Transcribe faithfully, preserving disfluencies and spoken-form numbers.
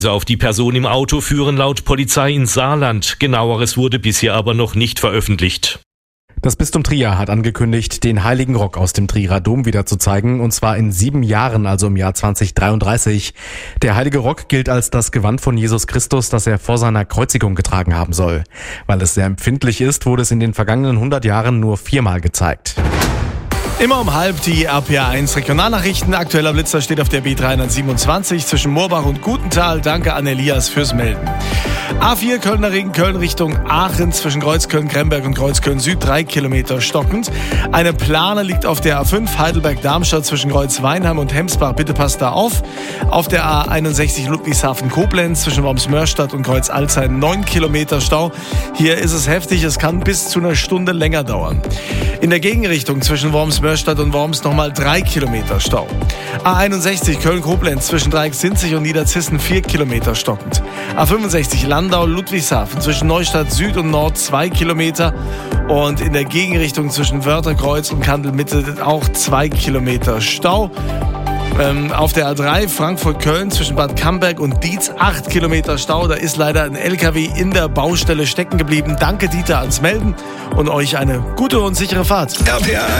auf die Person im Auto führen laut Polizei ins Saarland. Genaueres wurde bisher aber noch nicht veröffentlicht. Das Bistum Trier hat angekündigt, den Heiligen Rock aus dem Trierer Dom wieder zu zeigen, und zwar in sieben Jahren, also im Jahr zwanzig dreiunddreißig. Der Heilige Rock gilt als das Gewand von Jesus Christus, das er vor seiner Kreuzigung getragen haben soll. Weil es sehr empfindlich ist, wurde es in den vergangenen hundert Jahren nur viermal gezeigt. Immer um halb die R P A eins Regionalnachrichten. Aktueller Blitzer steht auf der B dreihundertsiebenundzwanzig zwischen Moorbach und Gutenthal. Danke an Elias fürs Melden. A vier Kölner Ring, Köln Richtung Aachen zwischen Kreuzköln-Kremberg und Kreuzköln-Süd, drei Kilometer stockend. Eine Plane liegt auf der A fünf Heidelberg-Darmstadt zwischen Kreuz-Weinheim und Hemsbach. Bitte passt da auf. Auf der A einundsechzig Ludwigshafen-Koblenz zwischen Worms-Mörstadt und Kreuz-Alzey, neun Kilometer Stau. Hier ist es heftig, es kann bis zu einer Stunde länger dauern. In der Gegenrichtung zwischen Worms-Mörstadt und Worms nochmal drei Kilometer Stau. A einundsechzig Köln-Koblenz zwischen Dreiecksinzig und Niederzissen, vier Kilometer stockend. A fünfundsechzig Landau-Ludwigshafen zwischen Neustadt Süd und Nord, zwei Kilometer. Und in der Gegenrichtung zwischen Wörtherkreuz und Kandel-Mitte auch zwei Kilometer Stau. Ähm, auf der A drei Frankfurt-Köln zwischen Bad Camberg und Dietz, acht Kilometer Stau. Da ist leider ein L K W in der Baustelle stecken geblieben. Danke, Dieter, ans Melden und euch eine gute und sichere Fahrt. R P A